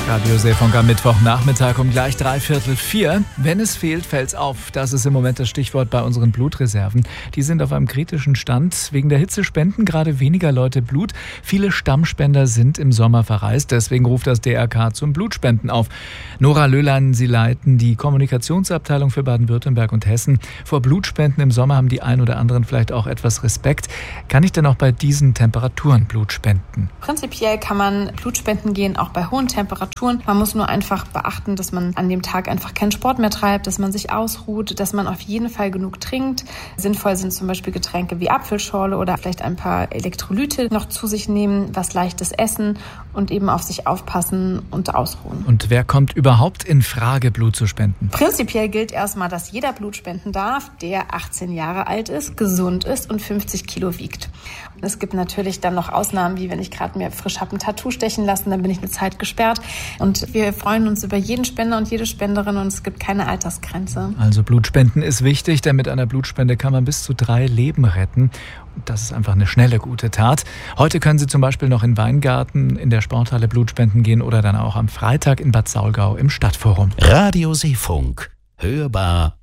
Radio Seefunk am Mittwochnachmittag um gleich 3:45. Wenn es fehlt, fällt's auf. Das ist im Moment das Stichwort bei unseren Blutreserven. Die sind auf einem kritischen Stand. Wegen der Hitze spenden gerade weniger Leute Blut. Viele Stammspender sind im Sommer verreist. Deswegen ruft das DRK zum Blutspenden auf. Nora Löhlein, Sie leiten die Kommunikationsabteilung für Baden-Württemberg und Hessen. Vor Blutspenden im Sommer haben die ein oder anderen vielleicht auch etwas Respekt. Kann ich denn auch bei diesen Temperaturen Blut spenden? Prinzipiell kann man Blutspenden gehen, auch bei hohen Temperaturen. Man muss nur einfach beachten, dass man an dem Tag einfach keinen Sport mehr treibt, dass man sich ausruht, dass man auf jeden Fall genug trinkt. Sinnvoll sind zum Beispiel Getränke wie Apfelschorle oder vielleicht ein paar Elektrolyte noch zu sich nehmen, was Leichtes essen und eben auf sich aufpassen und ausruhen. Und wer kommt überhaupt in Frage, Blut zu spenden? Prinzipiell gilt erstmal, dass jeder Blut spenden darf, der 18 Jahre alt ist, gesund ist und 50 Kilo wiegt. Und es gibt natürlich dann noch Ausnahmen, wie wenn ich gerade mir frisch habe ein Tattoo stechen lassen, dann bin ich eine Zeit gesperrt. Und wir freuen uns über jeden Spender und jede Spenderin und es gibt keine Altersgrenze. Also Blutspenden ist wichtig, denn mit einer Blutspende kann man bis zu 3 Leben retten. Das ist einfach eine schnelle, gute Tat. Heute können Sie zum Beispiel noch in Weingarten in der Sporthalle Blutspenden gehen oder dann auch am Freitag in Bad Saulgau im Stadtforum. Radio Seefunk. Hörbar